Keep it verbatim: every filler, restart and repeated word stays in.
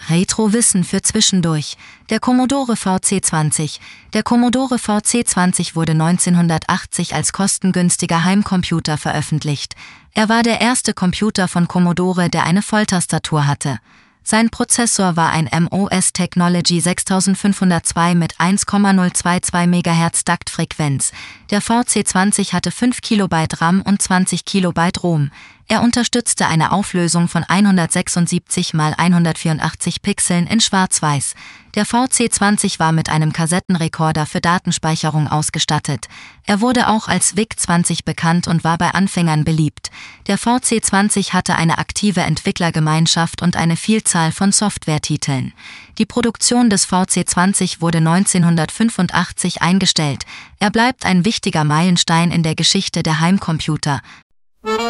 Retrowissen für zwischendurch. Der Commodore V C zwanzig. Der Commodore V C zwanzig wurde neunzehnhundertachtzig als kostengünstiger Heimcomputer veröffentlicht. Er war der erste Computer von Commodore, der eine Volltastatur hatte. Sein Prozessor war ein M O S Technology sechstausendfünfhundertzwei mit eins Komma null zwei zwei Megahertz Taktfrequenz. Der V C zwanzig hatte fünf Kilobyte RAM und zwanzig Kilobyte ROM. Er unterstützte eine Auflösung von hundertsechsundsiebzig mal hundertvierundachtzig Pixeln in Schwarz-Weiß. Der V C zwanzig war mit einem Kassettenrekorder für Datenspeicherung ausgestattet. Er wurde auch als V I C zwanzig bekannt und war bei Anfängern beliebt. Der V C zwanzig hatte eine aktive Entwicklergemeinschaft und eine Vielzahl von Softwaretiteln. Die Produktion des V C zwanzig wurde neunzehnhundertfünfundachtzig eingestellt. Er bleibt ein wichtiger Meilenstein in der Geschichte der Heimcomputer.